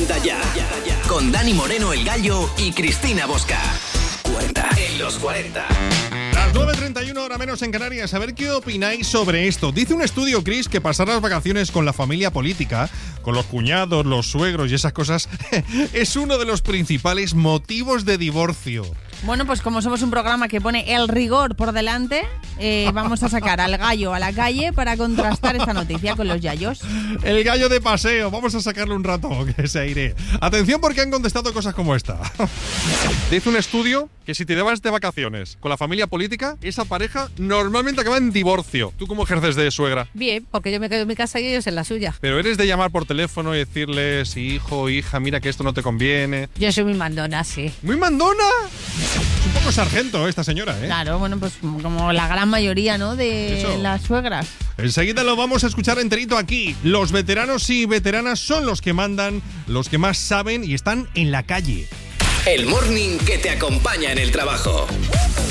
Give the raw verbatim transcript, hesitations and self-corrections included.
Manda Ya. Con Dani Moreno, el Gallo, y Cristina Bosca. cuarenta en los cuarenta. Las nueve treinta y uno, hora menos en Canarias. A ver qué opináis sobre esto. Dice un estudio, Chris, que pasar las vacaciones con la familia política, con los cuñados, los suegros y esas cosas, es uno de los principales motivos de divorcio. Bueno, pues como somos un programa que pone el rigor por delante, eh, vamos a sacar al Gallo a la calle para contrastar esta noticia con los yayos. El Gallo de paseo, vamos a sacarle un rato que se aire. Atención, porque han contestado cosas como esta. Dice un estudio que si te vas de vacaciones con la familia política, esa pareja normalmente acaba en divorcio. ¿Tú cómo ejerces de suegra? Bien, porque yo me quedo en mi casa y ellos en la suya. Pero eres de llamar por teléfono y decirles, hijo, hija, mira que esto no te conviene. Yo soy muy mandona, sí. ¿Muy mandona? Es un poco sargento esta señora, ¿eh? Claro, bueno, pues como la gran mayoría, ¿no?, de Eso. las suegras. Enseguida lo vamos a escuchar enterito aquí. Los veteranos y veteranas son los que mandan, los que más saben y están en la calle. El morning que te acompaña en el trabajo.